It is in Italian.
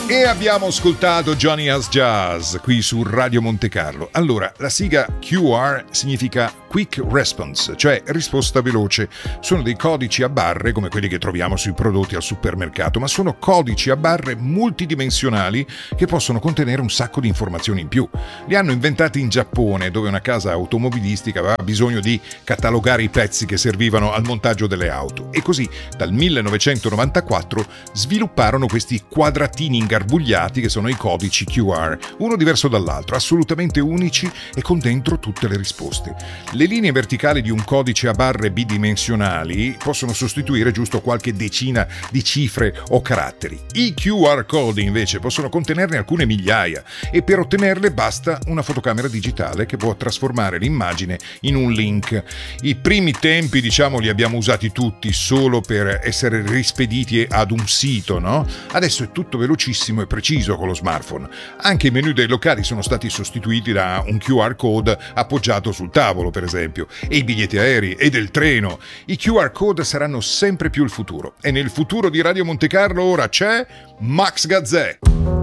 E abbiamo ascoltato Johnny Has Jazz qui su Radio Monte Carlo. Allora, la sigla QR significa Quick Response, cioè risposta veloce. Sono dei codici a barre come quelli che troviamo sui prodotti al supermercato, ma sono codici a barre multidimensionali che possono contenere un sacco di informazioni in più. Li hanno inventati in Giappone, dove una casa automobilistica aveva bisogno di catalogare i pezzi che servivano al montaggio delle auto. E così, dal 1994, svilupparono questi quadratini ingarbugliati che sono i codici QR, uno diverso dall'altro, assolutamente unici e con dentro tutte le risposte. Le linee verticali di un codice a barre bidimensionali possono sostituire giusto qualche decina di cifre o caratteri. I QR code invece possono contenerne alcune migliaia e per ottenerle basta una fotocamera digitale che può trasformare l'immagine in un link. I primi tempi, diciamo, li abbiamo usati tutti solo per essere rispediti ad un sito, no? Adesso è tutto velocissimo e preciso con lo smartphone. Anche i menu dei locali sono stati sostituiti da un QR code appoggiato sul tavolo, per esempio, e i biglietti aerei e del treno. I QR code saranno sempre più il futuro. E nel futuro di Radio Monte Carlo ora c'è Max Gazzè.